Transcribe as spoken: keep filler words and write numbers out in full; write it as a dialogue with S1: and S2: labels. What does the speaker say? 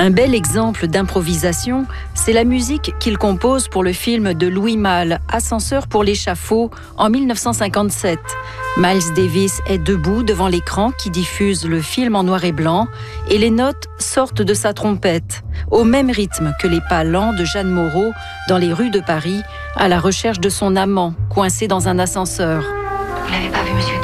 S1: Un bel exemple d'improvisation, c'est la musique qu'il compose pour le film de Louis Malle, Ascenseur pour l'échafaud, en mille neuf cent cinquante-sept. Miles Davis est debout devant l'écran qui diffuse le film en noir et blanc et les notes sortent de sa trompette, au même rythme que les pas lents de Jeanne Moreau dans les rues de Paris, à la recherche de son amant, coincé dans un ascenseur.
S2: Vous l'avez pas vu, monsieur